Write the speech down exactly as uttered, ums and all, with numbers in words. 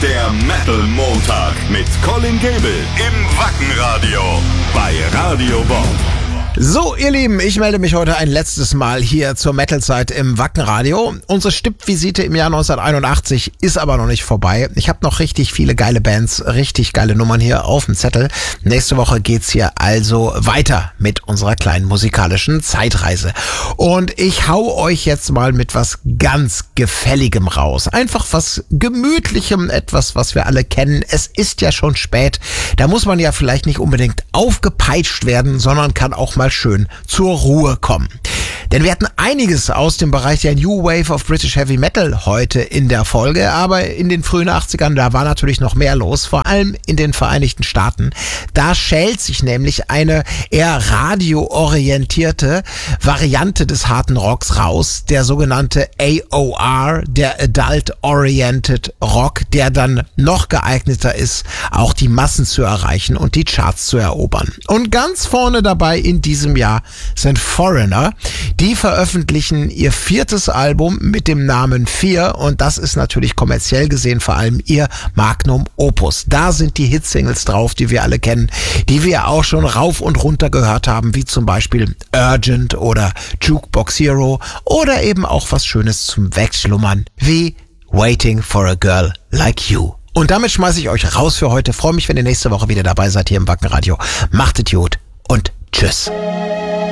Der Metal Montag mit Colin Gable im Wackenradio bei Radio Bob. So, ihr Lieben, ich melde mich heute ein letztes Mal hier zur Metal-Zeit im Wackenradio. Unsere Stippvisite im Jahr neunzehnhunderteinundachtzig ist aber noch nicht vorbei. Ich habe noch richtig viele geile Bands, richtig geile Nummern hier auf dem Zettel. Nächste Woche geht's hier also weiter mit unserer kleinen musikalischen Zeitreise. Und ich hau euch jetzt mal mit was ganz Gefälligem raus. Einfach was Gemütlichem, etwas, was wir alle kennen. Es ist ja schon spät. Da muss man ja vielleicht nicht unbedingt aufgepeitscht werden, sondern kann auch mal schön zur Ruhe kommen. Denn wir hatten einiges aus dem Bereich der New Wave of British Heavy Metal heute in der Folge, aber in den frühen achtzigern, da war natürlich noch mehr los, vor allem in den Vereinigten Staaten. Da schält sich nämlich eine eher radioorientierte Variante des harten Rocks raus, der sogenannte A O R, der Adult Oriented Rock, der dann noch geeigneter ist, auch die Massen zu erreichen und die Charts zu erobern. Und ganz vorne dabei in diesem Jahr sind Foreigner. Die veröffentlichen ihr viertes Album mit dem Namen vier und das ist natürlich kommerziell gesehen vor allem ihr Magnum Opus. Da sind die Hitsingles drauf, die wir alle kennen, die wir auch schon rauf und runter gehört haben, wie zum Beispiel Urgent oder Jukebox Hero oder eben auch was Schönes zum Wegschlummern wie Waiting for a Girl Like You. Und damit schmeiße ich euch raus für heute. Freue mich, wenn ihr nächste Woche wieder dabei seid hier im Wackenradio. Macht es gut und tschüss.